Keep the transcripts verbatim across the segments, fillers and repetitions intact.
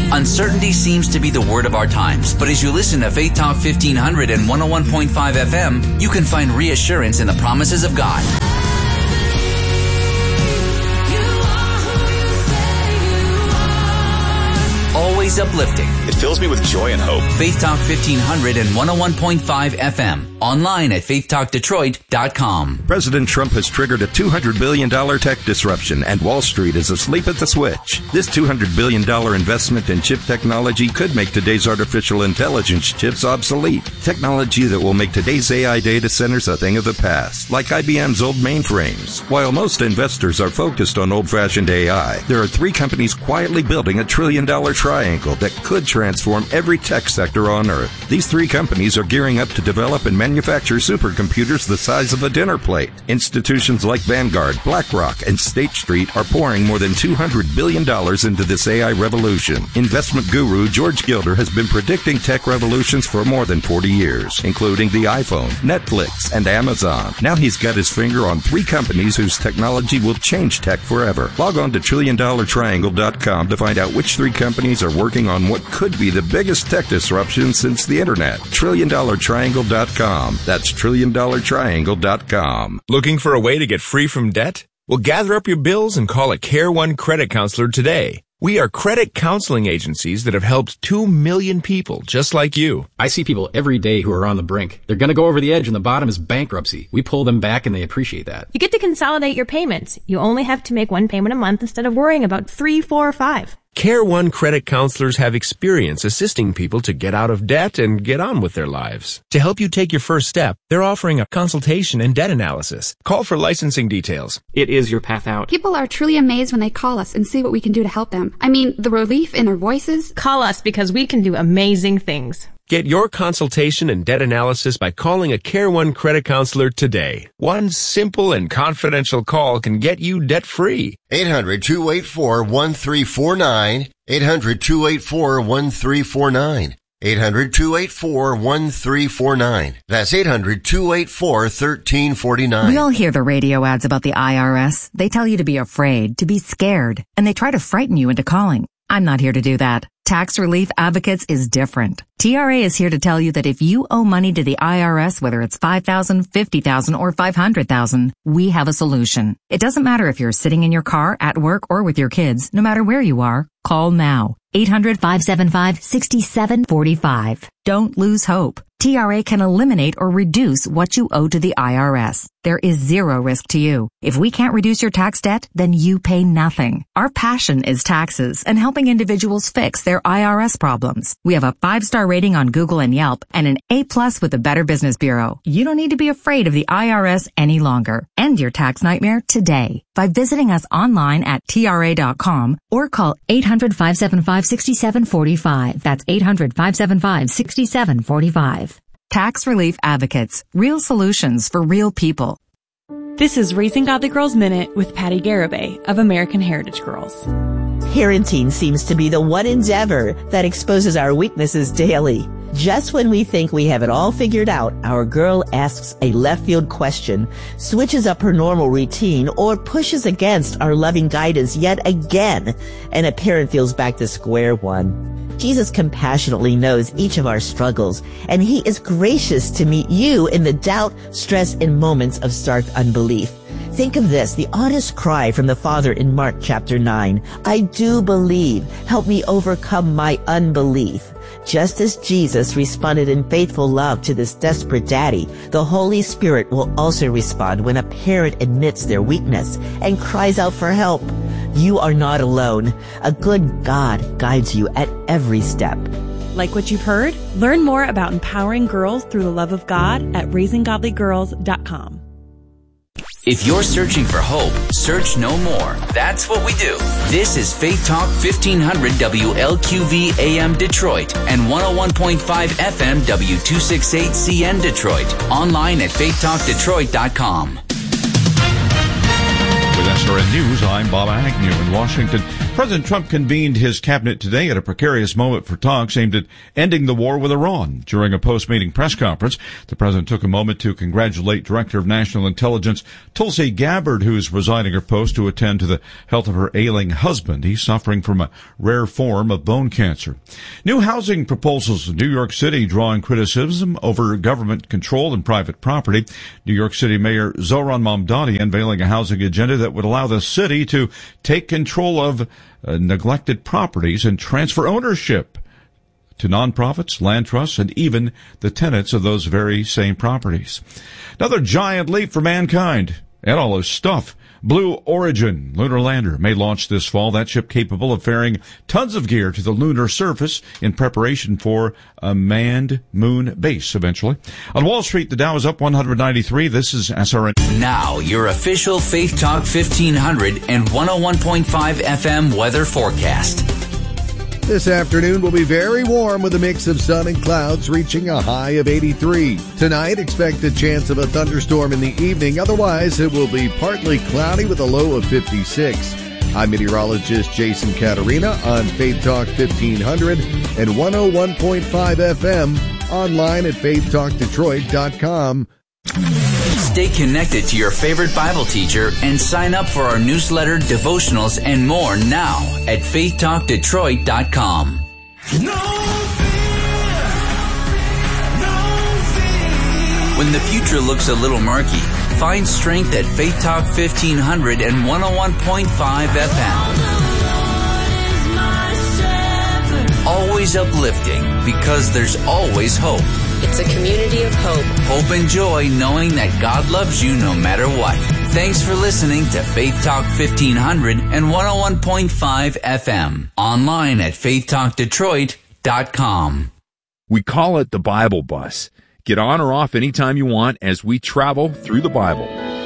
Uncertainty seems to be the word of our times, but as you listen to Faith Talk fifteen hundred and one oh one point five F M, you can find reassurance in the promises of God. Always uplifting. It fills me with joy and hope. Faith Talk fifteen hundred and one oh one point five F M. Online at faith talk detroit dot com. President Trump has triggered a two hundred billion dollars tech disruption, and Wall Street is asleep at the switch. This two hundred billion dollars investment in chip technology could make today's artificial intelligence chips obsolete. Technology that will make today's A I data centers a thing of the past, like I B M's old mainframes. While most investors are focused on old-fashioned A I, there are three companies quietly building a trillion-dollar triangle that could transform every tech sector on Earth. These three companies are gearing up to develop and manufacture supercomputers the size of a dinner plate. Institutions like Vanguard, BlackRock, and State Street are pouring more than two hundred billion dollars into this A I revolution. Investment guru George Gilder has been predicting tech revolutions for more than forty years, including the iPhone, Netflix, and Amazon. Now he's got his finger on three companies whose technology will change tech forever. Log on to trillion dollar triangle dot com to find out which three companies are working on what could be the biggest tech disruption since the internet. trillion dollar triangle dot com. That's trillion dollar triangle dot com. Looking for a way to get free from debt? Well, gather up your bills and call a Care One credit counselor today. We are credit counseling agencies that have helped two million people just like you. I see people every day who are on the brink. They're going to go over the edge and the bottom is bankruptcy. We pull them back and they appreciate that. You get to consolidate your payments. You only have to make one payment a month instead of worrying about three, four, or five. Care One credit counselors have experience assisting people to get out of debt and get on with their lives. To help you take your first step, they're offering a consultation and debt analysis. Call for licensing details. It is your path out. People are truly amazed when they call us and see what we can do to help them. I mean, the relief in their voices. Call us because we can do amazing things. Get your consultation and debt analysis by calling a Care One credit counselor today. One simple and confidential call can get you debt-free. eight hundred, two eight four, one three four nine. eight hundred, two eight four, one three four nine. eight hundred, two eight four, one three four nine. That's eight hundred, two eight four, one three four nine. We all hear the radio ads about the I R S. They tell you to be afraid, to be scared, and they try to frighten you into calling. I'm not here to do that. Tax Relief Advocates is different. T R A is here to tell you that if you owe money to the I R S, whether it's five thousand dollars, fifty thousand dollars, or five hundred thousand dollars, we have a solution. It doesn't matter if you're sitting in your car, at work, or with your kids. No matter where you are, call now. eight hundred, five seven five, six seven four five. Don't lose hope. T R A can eliminate or reduce what you owe to the I R S. There is zero risk to you. If we can't reduce your tax debt, then you pay nothing. Our passion is taxes and helping individuals fix their I R S problems. We have a five-star rating on Google and Yelp and an A-plus with the Better Business Bureau. You don't need to be afraid of the I R S any longer. End your tax nightmare today by visiting us online at T R A dot com or call eight hundred, five seven five, six seven four five. That's eight hundred, five seven five, six seven four five. Tax Relief Advocates. Real solutions for real people. This is Raising Godly Girls Minute with Patty Garibay of American Heritage Girls. Parenting seems to be the one endeavor that exposes our weaknesses daily. Just when we think we have it all figured out, our girl asks a left field question, switches up her normal routine, or pushes against our loving guidance yet again, and a parent feels back to square one. Jesus compassionately knows each of our struggles, and he is gracious to meet you in the doubt, stress, and moments of stark unbelief. Think of this, the honest cry from the Father in Mark chapter nine. I do believe. Help me overcome my unbelief. Just as Jesus responded in faithful love to this desperate daddy, the Holy Spirit will also respond when a parent admits their weakness and cries out for help. You are not alone. A good God guides you at every step. Like what you've heard? Learn more about empowering girls through the love of God at raising godly girls dot com. If you're searching for hope, search no more. That's what we do. This is Faith Talk fifteen hundred W L Q V A M Detroit and one oh one point five F M W two sixty-eight C N Detroit. Online at faith talk detroit dot com. With S R N News, I'm Bob Agnew in Washington. President Trump convened his cabinet today at a precarious moment for talks aimed at ending the war with Iran. During a post-meeting press conference, the president took a moment to congratulate Director of National Intelligence Tulsi Gabbard, who is resigning her post to attend to the health of her ailing husband. He's suffering from a rare form of bone cancer. New housing proposals in New York City drawing criticism over government control and private property. New York City Mayor Zohran Mamdani unveiling a housing agenda that would allow the city to take control of Uh, neglected properties and transfer ownership to nonprofits, land trusts, and even the tenants of those very same properties. Another giant leap for mankind and all this stuff. Blue Origin lunar lander may launch this fall. That ship capable of ferrying tons of gear to the lunar surface in preparation for a manned moon base eventually. On Wall Street, the Dow is up one hundred ninety-three. This is S R N. Now, your official Faith Talk fifteen hundred and one oh one point five F M weather forecast. This afternoon will be very warm with a mix of sun and clouds reaching a high of eighty-three. Tonight, expect a chance of a thunderstorm in the evening. Otherwise, it will be partly cloudy with a low of fifty-six. I'm meteorologist Jason Caterina on Faith Talk fifteen hundred and one oh one point five F M, online at faith talk detroit dot com. Stay connected to your favorite Bible teacher and sign up for our newsletter, devotionals, and more now at faith talk detroit dot com. No fear, no fear. When the future looks a little murky, find strength at Faith Talk fifteen hundred and one oh one point five F M. Always uplifting, because there's always hope. It's a community of hope. Hope and joy, knowing that God loves you no matter what. Thanks for listening to Faith Talk fifteen hundred and one oh one point five F M. Online at faith talk detroit dot com. We call it the Bible Bus. Get on or off anytime you want as we travel through the Bible.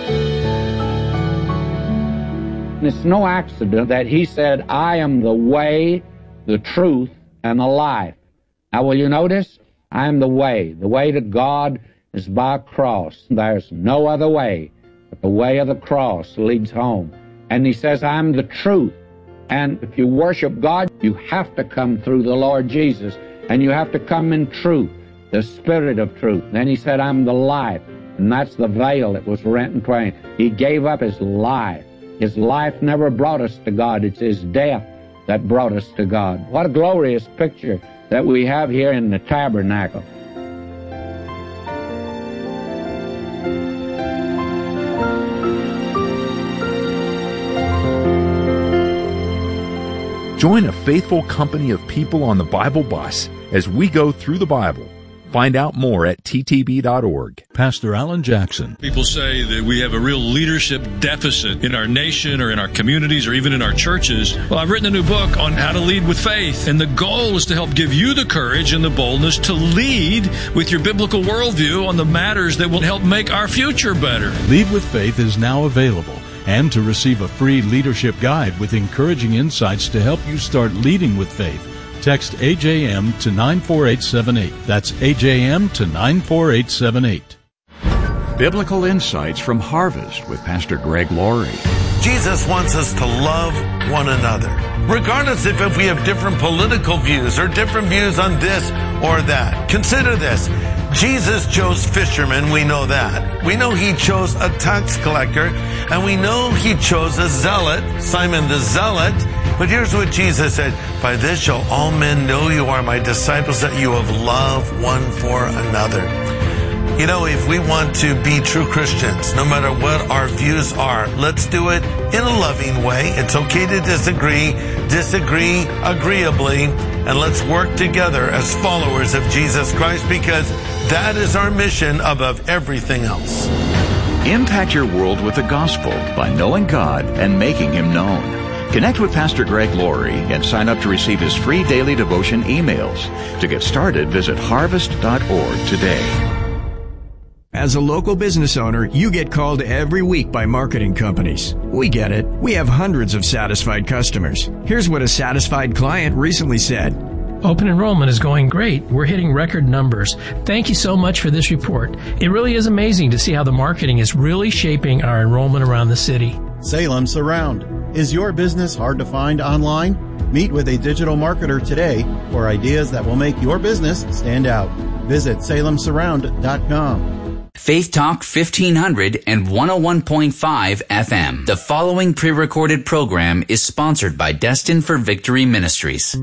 It's no accident that he said, I am the way, the truth, and the life. Now, will you notice? I am the way. The way to God is by a cross. There's no other way, but the way of the cross leads home. And he says, I'm the truth. And if you worship God, you have to come through the Lord Jesus, and you have to come in truth, the Spirit of truth. Then he said, I'm the life. And that's the veil that was rent in twain. He gave up his life. His life never brought us to God. It's his death that brought us to God. What a glorious picture that we have here in the tabernacle. Join a faithful company of people on the Bible Bus as we go through the Bible. Find out more at T T B dot org. Pastor Alan Jackson. People say that we have a real leadership deficit in our nation or in our communities or even in our churches. Well, I've written a new book on how to lead with faith, and the goal is to help give you the courage and the boldness to lead with your biblical worldview on the matters that will help make our future better. Lead with Faith is now available. And to receive a free leadership guide with encouraging insights to help you start leading with faith, text A J M to nine four eight seven eight. That's A J M to nine four eight seven eight. Biblical Insights from Harvest with Pastor Greg Laurie. Jesus wants us to love one another, regardless if, if we have different political views or different views on this or that. Consider this. Jesus chose fishermen, we know that. We know he chose a tax collector, and we know he chose a zealot, Simon the Zealot. But here's what Jesus said, by this shall all men know you are my disciples, that you have love one for another. You know, if we want to be true Christians, no matter what our views are, let's do it in a loving way. It's okay to disagree, disagree agreeably, and let's work together as followers of Jesus Christ, because that is our mission above everything else. Impact your world with the gospel by knowing God and making him known. Connect with Pastor Greg Laurie and sign up to receive his free daily devotion emails. To get started, visit harvest dot org today. As a local business owner, you get called every week by marketing companies. We get it. We have hundreds of satisfied customers. Here's what a satisfied client recently said. Open enrollment is going great. We're hitting record numbers. Thank you so much for this report. It really is amazing to see how the marketing is really shaping our enrollment around the city. Salem Surround. Is your business hard to find online? Meet with a digital marketer today for ideas that will make your business stand out. Visit Salem Surround dot com. Faith Talk fifteen hundred and one oh one point five F M. The following pre-recorded program is sponsored by Destined for Victory Ministries.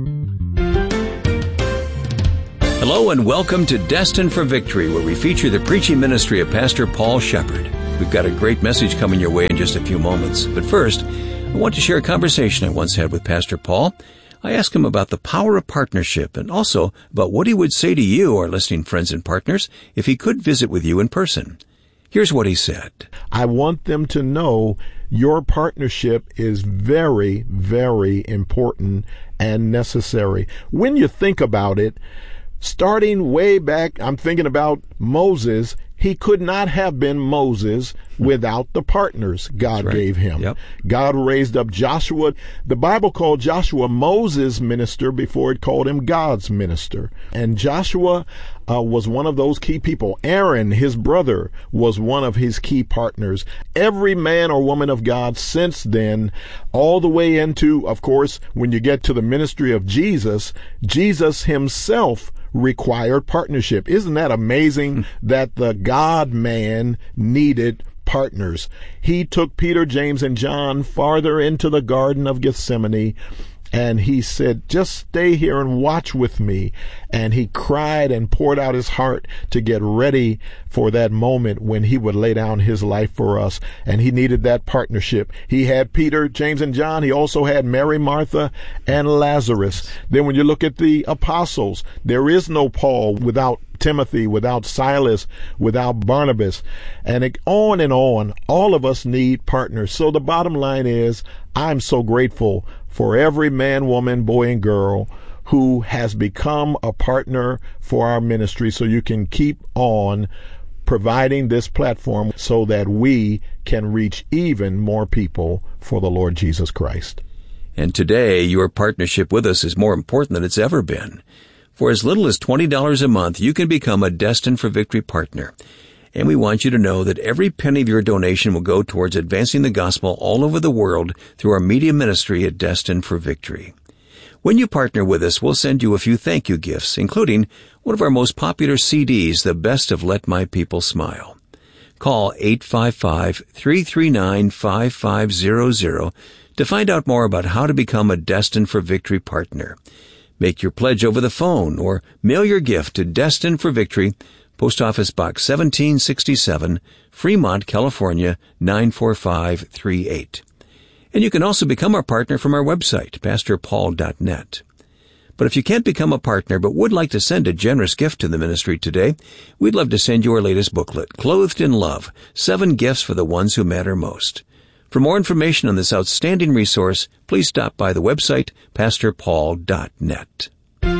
Hello and welcome to Destined for Victory, where we feature the preaching ministry of Pastor Paul Shepherd. We've got a great message coming your way in just a few moments. But first, I want to share a conversation I once had with Pastor Paul. I asked him about the power of partnership and also about what he would say to you, our listening friends and partners, if he could visit with you in person. Here's what he said. I want them to know your partnership is very, very important and necessary. When you think about it, starting way back, I'm thinking about Moses. He could not have been Moses without the partners God right. gave him. Yep. God raised up Joshua. The Bible called Joshua Moses' minister before it called him God's minister. And Joshua uh, was one of those key people. Aaron, his brother, was one of his key partners. Every man or woman of God since then, all the way into, of course, when you get to the ministry of Jesus, Jesus himself required partnership. Isn't that amazing that the God-man needed partners? He took Peter, James, and John farther into the Garden of Gethsemane, and he said, just stay here and watch with me. And he cried and poured out his heart to get ready for that moment when he would lay down his life for us. And he needed that partnership. He had Peter, James, and John. He also had Mary, Martha, and Lazarus. Then when you look at the apostles, there is no Paul without Timothy, without Silas, without Barnabas, and it, on and on. All of us need partners. So the bottom line is, I'm so grateful for every man, woman, boy, and girl who has become a partner for our ministry, so you can keep on providing this platform so that we can reach even more people for the Lord Jesus Christ. And today, your partnership with us is more important than it's ever been. For as little as twenty dollars a month, you can become a Destined for Victory partner. And we want you to know that every penny of your donation will go towards advancing the gospel all over the world through our media ministry at Destined for Victory. When you partner with us, we'll send you a few thank you gifts, including one of our most popular C Ds, The Best of Let My People Smile. Call eight five five, three three nine, five five zero zero to find out more about how to become a Destined for Victory partner. Make your pledge over the phone or mail your gift to Destined for Victory, Post Office Box seventeen sixty-seven, Fremont, California, nine four five three eight. And you can also become our partner from our website, pastor paul dot net. But if you can't become a partner but would like to send a generous gift to the ministry today, we'd love to send you our latest booklet, Clothed in Love, Seven Gifts for the Ones Who Matter Most. For more information on this outstanding resource, please stop by the website, pastor paul dot net.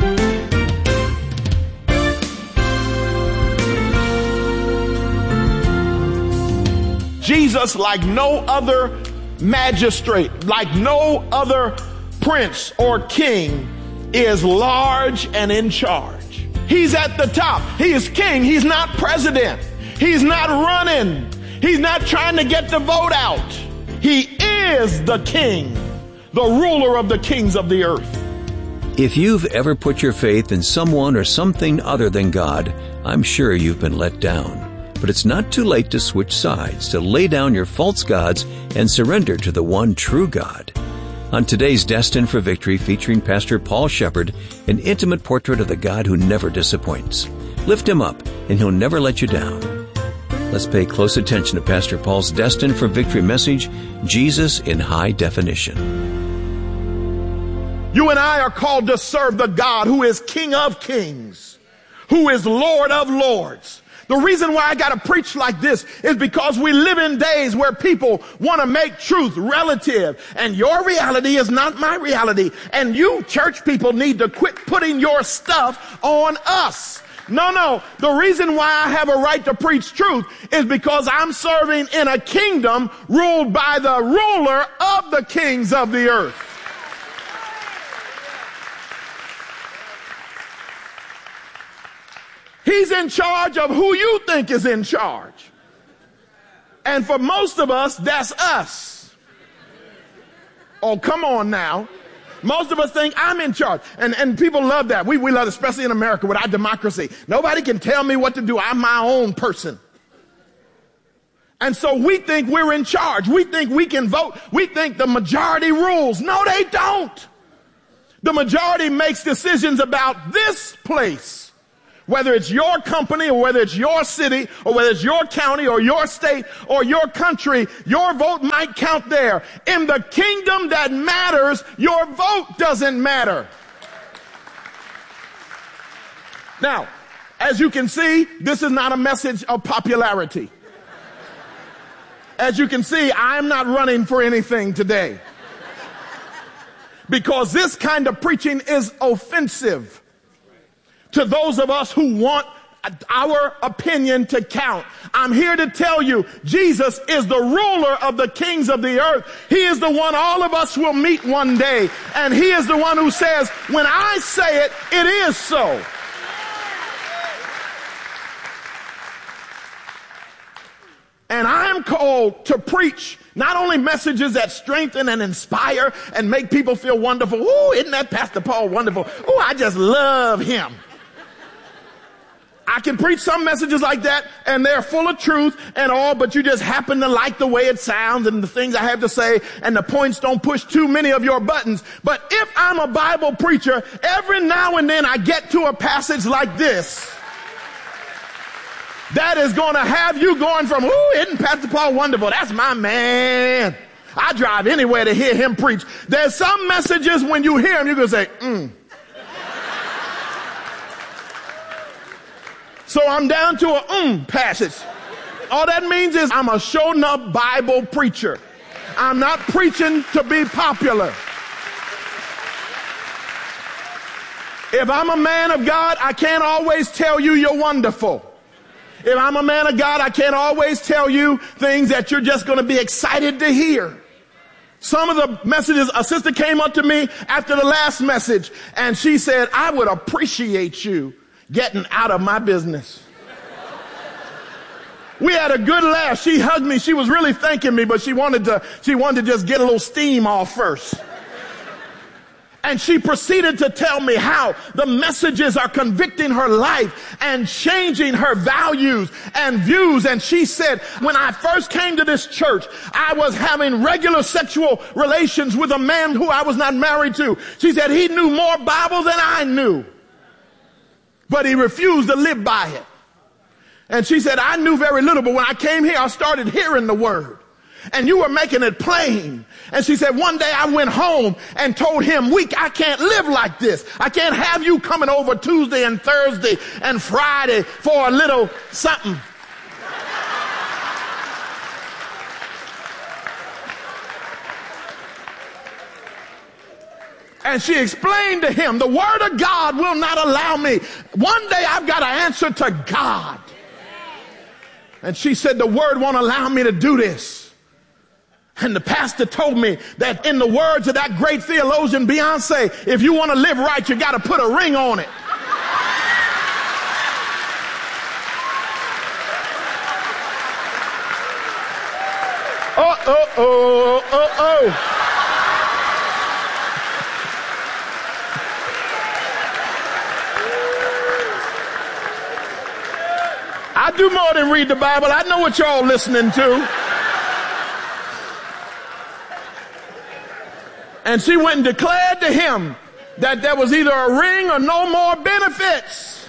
Jesus, like no other magistrate, like no other prince or king, is large and in charge. He's at the top. He is king. He's not president. He's not running. He's not trying to get the vote out. He is the king, the ruler of the kings of the earth. If you've ever put your faith in someone or something other than God, I'm sure you've been let down. But it's not too late to switch sides, to lay down your false gods and surrender to the one true God. On today's Destined for Victory, featuring Pastor Paul Shepherd, an intimate portrait of the God who never disappoints. Lift him up, and he'll never let you down. Let's pay close attention to Pastor Paul's Destined for Victory message, Jesus in High Definition. You and I are called to serve the God who is King of Kings, who is Lord of Lords. The reason why I got to preach like this is because we live in days where people want to make truth relative, and your reality is not my reality. And you church people need to quit putting your stuff on us. No, no. The reason why I have a right to preach truth is because I'm serving in a kingdom ruled by the ruler of the kings of the earth. He's in charge of who you think is in charge. And for most of us, that's us. Oh, come on now. Most of us think I'm in charge. And, and people love that. We, we love it, especially in America with our democracy. Nobody can tell me what to do. I'm my own person. And so we think we're in charge. We think we can vote. We think the majority rules. No, they don't. The majority makes decisions about this place. Whether it's your company or whether it's your city or whether it's your county or your state or your country, your vote might count there. In the kingdom that matters, your vote doesn't matter. Now, as you can see, this is not a message of popularity. As you can see, I'm not running for anything today. Because this kind of preaching is offensive to those of us who want our opinion to count. I'm here to tell you, Jesus is the ruler of the kings of the earth. He is the one all of us will meet one day. And he is the one who says, when I say it, it is so. And I'm called to preach not only messages that strengthen and inspire and make people feel wonderful. Ooh, isn't that Pastor Paul wonderful? Ooh, I just love him. I can preach some messages like that and they're full of truth and all, but you just happen to like the way it sounds and the things I have to say and the points don't push too many of your buttons. But if I'm a Bible preacher, every now and then I get to a passage like this that is going to have you going from, ooh, isn't Pastor Paul wonderful? That's my man. I drive anywhere to hear him preach. There's some messages when you hear him, you're going to say, mm. So I'm down to a mm passage. All that means is I'm a shown up Bible preacher. I'm not preaching to be popular. If I'm a man of God, I can't always tell you you're wonderful. If I'm a man of God, I can't always tell you things that you're just going to be excited to hear. Some of the messages, a sister came up to me after the last message and she said, I would appreciate you getting out of my business. We had a good laugh. She hugged me. She was really thanking me, but she wanted to, she wanted to just get a little steam off first. And she proceeded to tell me how the messages are convicting her life and changing her values and views. And she said, when I first came to this church, I was having regular sexual relations with a man who I was not married to. She said he knew more Bible than I knew, but he refused to live by it. And she said, I knew very little, but when I came here, I started hearing the word. And you were making it plain. And she said, one day I went home and told him, weak, I can't live like this. I can't have you coming over Tuesday and Thursday and Friday for a little something. And she explained to him, the word of God will not allow me. One day I've got to answer to God. And she said, the word won't allow me to do this. And the pastor told me that in the words of that great theologian Beyonce, if you want to live right, you got to put a ring on it. Oh, oh, oh, oh, oh. I do more than read the Bible. I know what y'all listening to. And she went and declared to him that there was either a ring or no more benefits.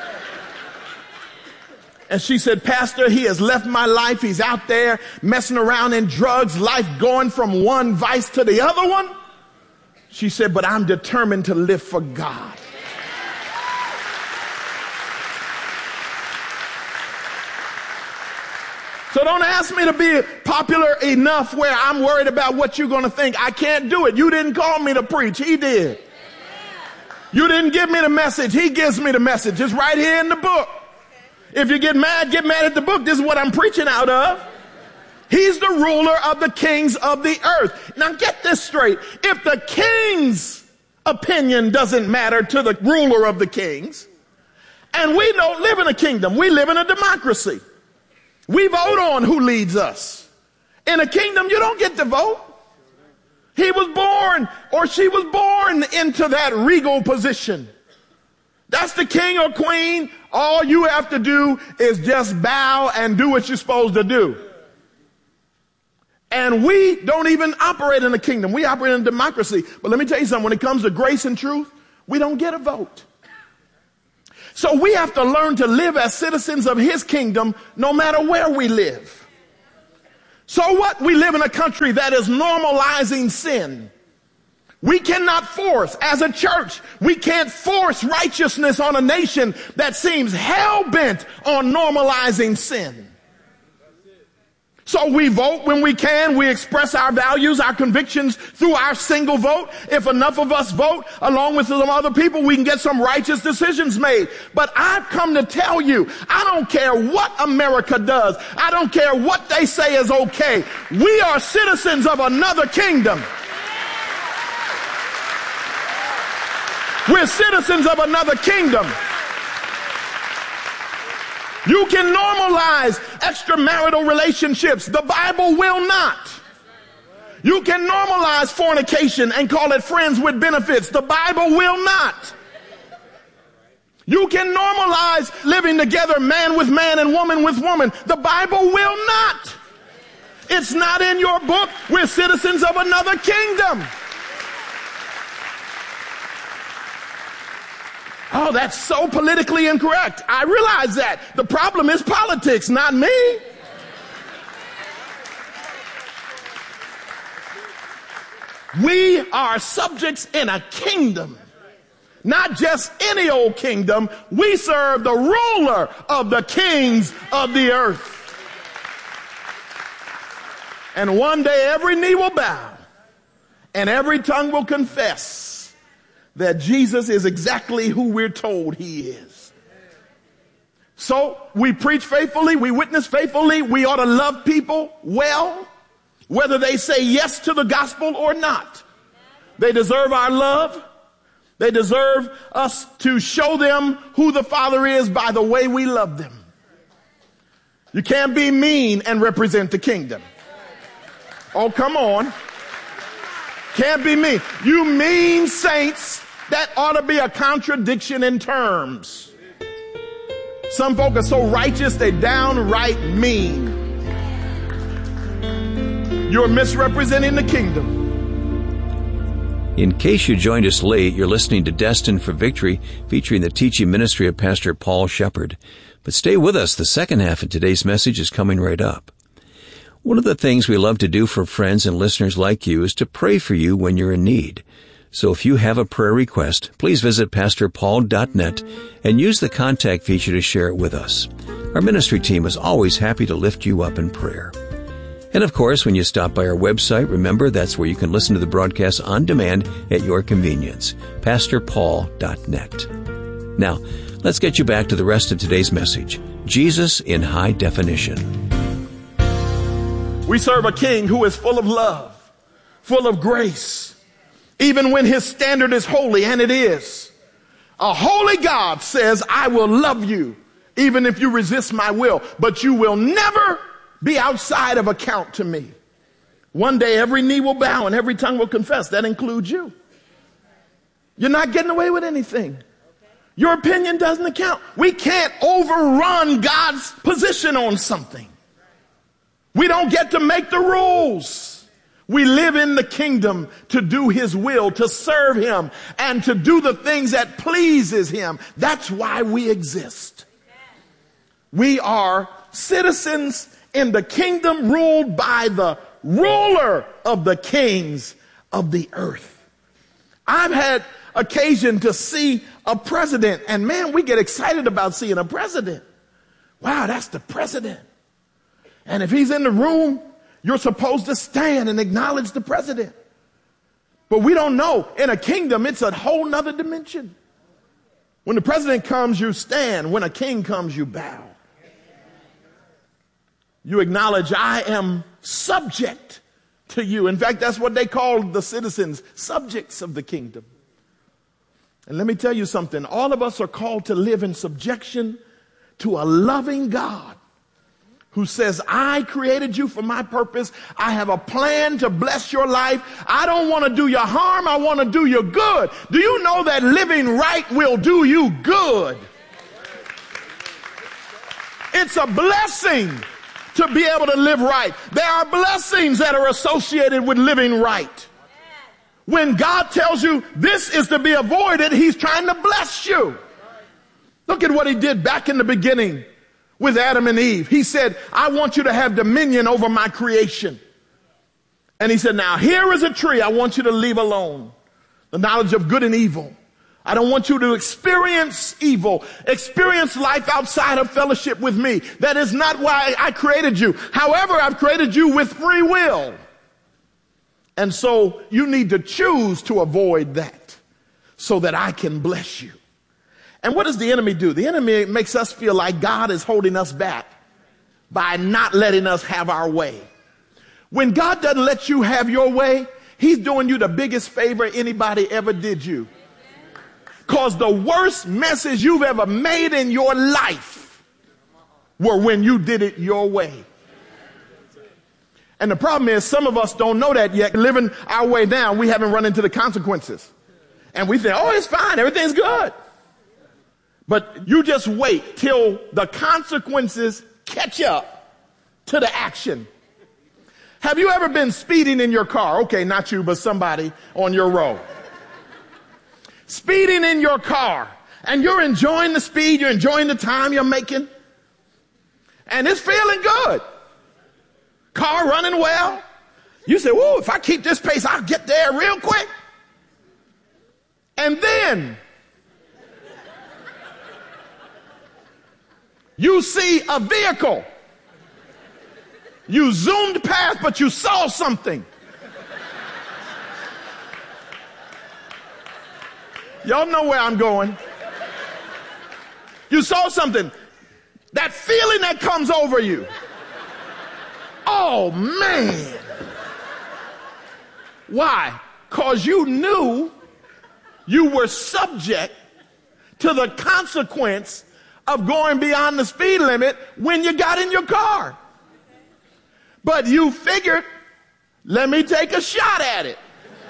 And she said, Pastor, he has left my life. He's out there messing around in drugs, life going from one vice to the other one. She said, but I'm determined to live for God. So don't ask me to be popular enough where I'm worried about what you're going to think. I can't do it. You didn't call me to preach. He did. You didn't give me the message. He gives me the message. It's right here in the book. If you get mad, get mad at the book. This is what I'm preaching out of. He's the ruler of the kings of the earth. Now get this straight. If the king's opinion doesn't matter to the ruler of the kings, and we don't live in a kingdom, we live in a democracy. We vote on who leads us. In a kingdom, you don't get to vote. He was born, or she was born into that regal position. That's the king or queen. All you have to do is just bow and do what you're supposed to do. And we don't even operate in a kingdom. We operate in a democracy. But let me tell you something. When it comes to grace and truth, we don't get a vote. So we have to learn to live as citizens of his kingdom no matter where we live. So what? We live in a country that is normalizing sin. We cannot force, as a church, we can't force righteousness on a nation that seems hell-bent on normalizing sin. So we vote when we can. We express our values, our convictions through our single vote. If enough of us vote along with some other people, we can get some righteous decisions made. But I've come to tell you, I don't care what America does. I don't care what they say is okay. We are citizens of another kingdom. We're citizens of another kingdom. You can normalize extramarital relationships. The Bible will not. You can normalize fornication and call it friends with benefits. The Bible will not. You can normalize living together, man with man and woman with woman. The Bible will not. It's not in your book. We're citizens of another kingdom. Oh, that's so politically incorrect. I realize that. The problem is politics, not me. We are subjects in a kingdom, not just any old kingdom. We serve the ruler of the kings of the earth. And one day every knee will bow and every tongue will confess that Jesus is exactly who we're told he is. So we preach faithfully, we witness faithfully, we ought to love people well, whether they say yes to the gospel or not. They deserve our love. They deserve us to show them who the Father is by the way we love them. You can't be mean and represent the kingdom. Oh, come on. Can't be mean. You mean saints, that ought to be a contradiction in terms. Some folk are so righteous, they downright mean. You're misrepresenting the kingdom. In case you joined us late, you're listening to Destined for Victory, featuring the teaching ministry of Pastor Paul Shepard. But stay with us. The second half of today's message is coming right up. One of the things we love to do for friends and listeners like you is to pray for you when you're in need. So if you have a prayer request, please visit pastor paul dot net and use the contact feature to share it with us. Our ministry team is always happy to lift you up in prayer. And of course, when you stop by our website, remember that's where you can listen to the broadcast on demand at your convenience, pastor paul dot net. Now, let's get you back to the rest of today's message, Jesus in High Definition. We serve a king who is full of love, full of grace, even when his standard is holy, and it is. A holy God says, I will love you even if you resist my will, but you will never be outside of account to me. One day every knee will bow and every tongue will confess. That includes you. You're not getting away with anything. Your opinion doesn't account. We can't overrun God's position on something. We don't get to make the rules. We live in the kingdom to do his will, to serve him, and to do the things that pleases him. That's why we exist. We are citizens in the kingdom ruled by the ruler of the kings of the earth. I've had occasion to see a president, and man, we get excited about seeing a president. Wow, that's the president. And if he's in the room, you're supposed to stand and acknowledge the president. But we don't know. In a kingdom, it's a whole nother dimension. When the president comes, you stand. When a king comes, you bow. You acknowledge, I am subject to you. In fact, that's what they called the citizens, subjects of the kingdom. And let me tell you something. All of us are called to live in subjection to a loving God who says, I created you for my purpose. I have a plan to bless your life. I don't want to do you harm. I want to do you good. Do you know that living right will do you good? It's a blessing to be able to live right. There are blessings that are associated with living right. When God tells you this is to be avoided, he's trying to bless you. Look at what he did back in the beginning with Adam and Eve. He said, I want you to have dominion over my creation. And he said, now here is a tree I want you to leave alone. The knowledge of good and evil. I don't want you to experience evil, experience life outside of fellowship with me. That is not why I created you. However, I've created you with free will. And so you need to choose to avoid that so that I can bless you. And what does the enemy do? The enemy makes us feel like God is holding us back by not letting us have our way. When God doesn't let you have your way, he's doing you the biggest favor anybody ever did you. Because the worst messes you've ever made in your life were when you did it your way. And the problem is some of us don't know that yet. Living our way down, we haven't run into the consequences. And we think, oh, it's fine. Everything's good. But you just wait till the consequences catch up to the action. Have you ever been speeding in your car? Okay, not you, but somebody on your road. Speeding in your car. And you're enjoying the speed. You're enjoying the time you're making. And it's feeling good. Car running well. You say, whoa, if I keep this pace, I'll get there real quick. And then you see a vehicle. You zoomed past, but you saw something. Y'all know where I'm going. You saw something. That feeling that comes over you. Oh, man. Why? Because you knew you were subject to the consequence of going beyond the speed limit when you got in your car. But you figured, let me take a shot at it.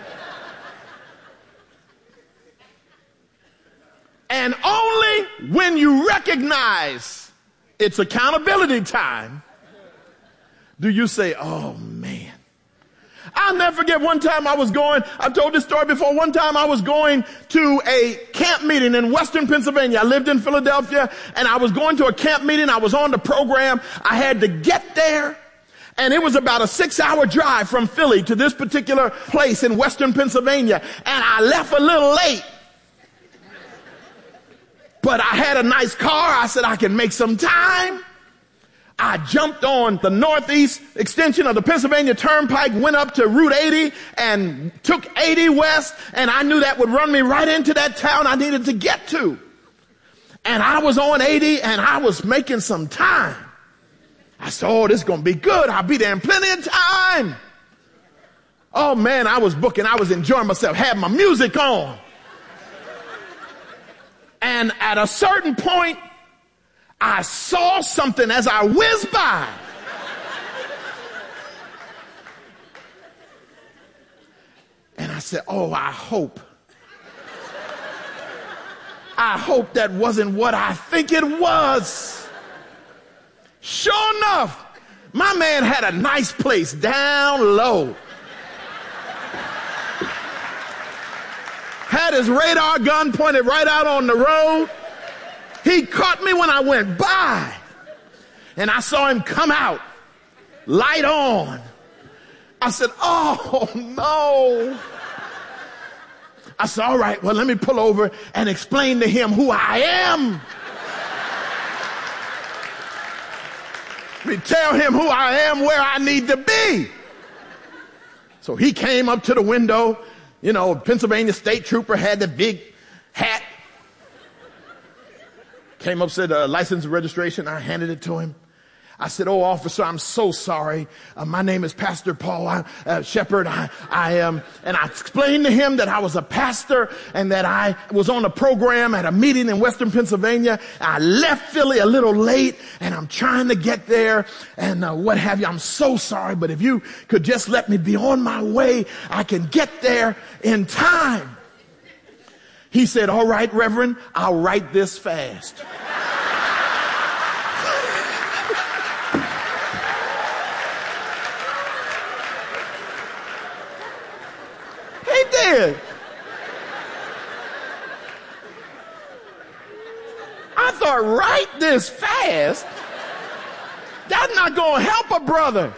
And only when you recognize it's accountability time do you say, oh, man. I'll never forget one time I was going, I've told this story before, one time I was going to a camp meeting in Western Pennsylvania. I lived in Philadelphia, and I was going to a camp meeting. I was on the program. I had to get there, and it was about a six-hour drive from Philly to this particular place in Western Pennsylvania, and I left a little late. But I had a nice car. I said I can make some time. I jumped on the northeast extension of the Pennsylvania Turnpike, went up to Route eighty and took eighty west, and I knew that would run me right into that town I needed to get to. And I was on eighty, and I was making some time. I said, oh, this is going to be good. I'll be there in plenty of time. Oh, man, I was booking. I was enjoying myself, had my music on. And at a certain point, I saw something as I whizzed by. And I said, oh, I hope. I hope that wasn't what I think it was. Sure enough, my man had a nice place down low. Had his radar gun pointed right out on the road. He caught me when I went by. And I saw him come out, light on. I said, oh, no. I said, all right, well, let me pull over and explain to him who I am. Let me tell him who I am, where I need to be. So he came up to the window. You know, Pennsylvania state trooper had the big hat. Came up, said uh, license and registration. I handed it to him. I said, oh, officer, I'm so sorry. Uh, my name is Pastor Paul I, uh, Shepard. I, I am, um, and I explained to him that I was a pastor and that I was on a program at a meeting in Western Pennsylvania. I left Philly a little late and I'm trying to get there and uh, what have you. I'm so sorry, but if you could just let me be on my way, I can get there in time. He said, all right, Reverend, I'll write this fast. He did. I thought, write this fast? That's not going to help a brother.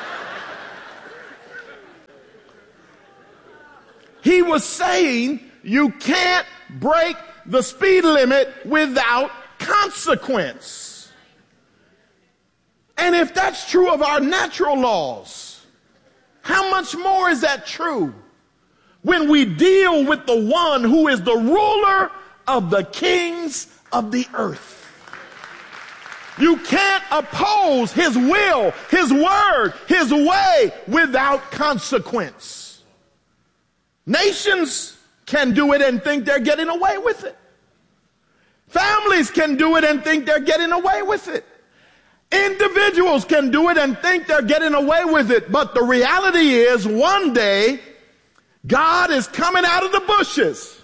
He was saying you can't break the speed limit without consequence. And if that's true of our natural laws, how much more is that true when we deal with the one who is the ruler of the kings of the earth? You can't oppose his will, his word, his way without consequence. Nations can do it and think they're getting away with it. Families can do it and think they're getting away with it. Individuals can do it and think they're getting away with it. But the reality is, one day, God is coming out of the bushes.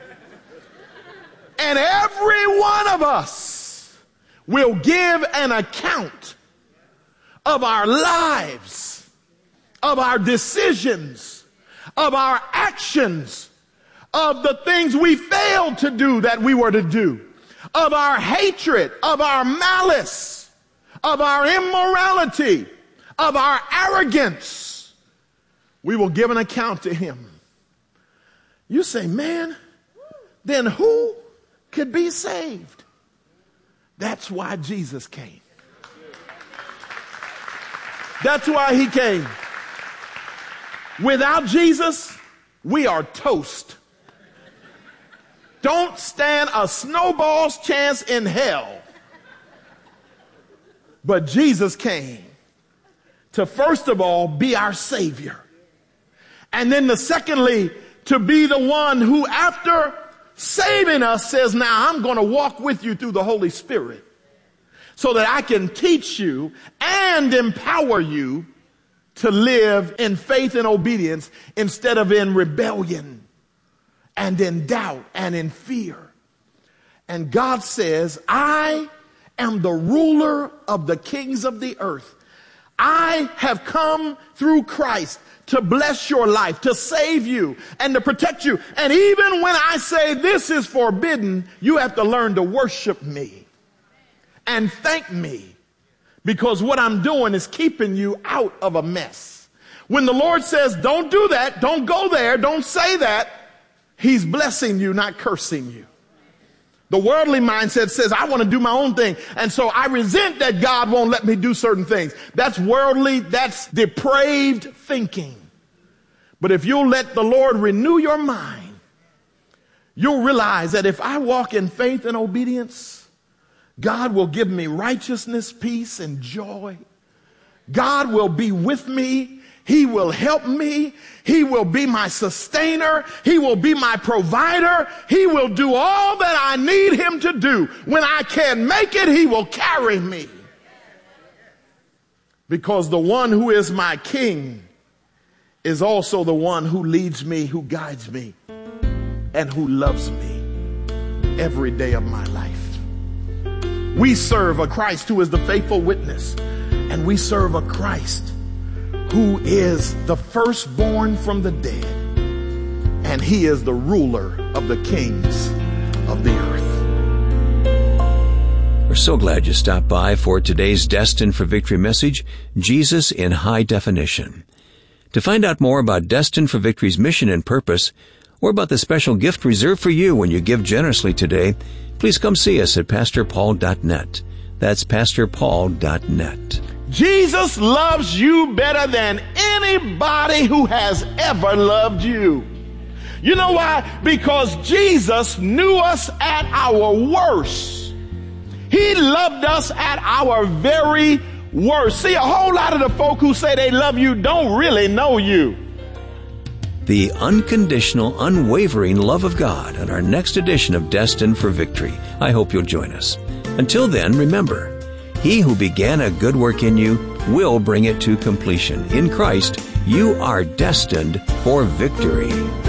And every one of us will give an account of our lives, of our decisions, of our actions, of the things we failed to do that we were to do, of our hatred, of our malice, of our immorality, of our arrogance. We will give an account to him. You say, man, then who could be saved? That's why Jesus came. That's why he came. Without Jesus, we are toast. Don't stand a snowball's chance in hell. But Jesus came to, first of all, be our Savior. And then the secondly, to be the one who, after saving us, says, now I'm going to walk with you through the Holy Spirit so that I can teach you and empower you to live in faith and obedience instead of in rebellion and in doubt and in fear. And God says, I am the ruler of the kings of the earth. I have come through Christ to bless your life, to save you, and to protect you. And even when I say this is forbidden, you have to learn to worship me and thank me, because what I'm doing is keeping you out of a mess. When the Lord says, don't do that, don't go there, don't say that, he's blessing you, not cursing you. The worldly mindset says, I want to do my own thing. And so I resent that God won't let me do certain things. That's worldly, that's depraved thinking. But if you'll let the Lord renew your mind, you'll realize that if I walk in faith and obedience, God will give me righteousness, peace, and joy. God will be with me. He will help me. He will be my sustainer. He will be my provider. He will do all that I need him to do. When I can't make it, he will carry me. Because the one who is my king is also the one who leads me, who guides me, and who loves me every day of my life. We serve a Christ who is the faithful witness, and we serve a Christ who is the firstborn from the dead, and he is the ruler of the kings of the earth. We're so glad you stopped by for today's Destined for Victory message, Jesus in High Definition. To find out more about Destined for Victory's mission and purpose, or about the special gift reserved for you when you give generously today, please come see us at pastor paul dot net. That's pastor paul dot net. Jesus loves you better than anybody who has ever loved you. You know why? Because Jesus knew us at our worst. He loved us at our very worse. See, a whole lot of the folk who say they love you don't really know you. The unconditional, unwavering love of God on our next edition of Destined for Victory. I hope you'll join us. Until then, remember, He who began a good work in you will bring it to completion. In Christ, you are destined for victory.